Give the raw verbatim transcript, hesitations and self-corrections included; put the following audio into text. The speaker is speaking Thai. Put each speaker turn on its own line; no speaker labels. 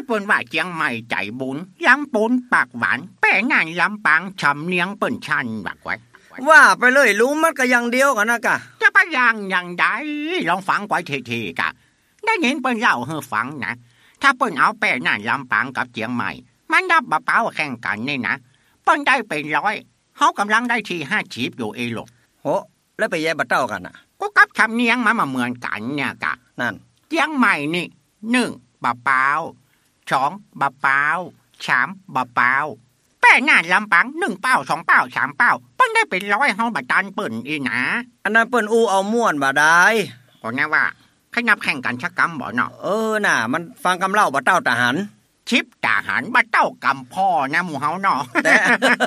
เปิ้นว่าเจียงใหม่ใจบุญลำปูนปากหวานแป้งานลำปางชำเนียงเปิ้นชันบักไว้
ว่าไปเลยรู้มันก็อย่างเดียวกันนะกะ
จะไปอย่างอย่างใดลองฟังไว้ทีๆกะได้ยินเปิ้นเล่าให้ฟังนะถ้าเปิ้นเอาแป้งานลำปางกับเจียงใหม่มันดับบะเป้าแข่งกันนี่นะเปิ้นได้เป็นร้อยเฮากำลังได้ที่ห้าสิบอยู่เอหรอก
โหแล้วไปแย่บะเต้ากันน่ะ
ก็กับชำเนียงมันมาเหมือนกันเนี่ยกะ
นั่น
เจียงใหม่นี่หนึ่งบะเป้าสองบะเป้าสามบะเป้าแป้งานลำปางหนึ่งเป้าสองเป้าสามเป้าเปิ้นได้เป็นร้อยเฮาบัดตันเปิ้นอีนะ
อันนั้นเปิ้นอู้เอาม่วนบ่ได้
ก็แน่ว่าใครนับแข่งกันชักกรรมบ่เนาะ
เออน่ะมันฟังคำเล่าบ่เต้าทหาร
ชิปทหารบ่เต้ากำพ่อนะหมู่เฮาเนาะ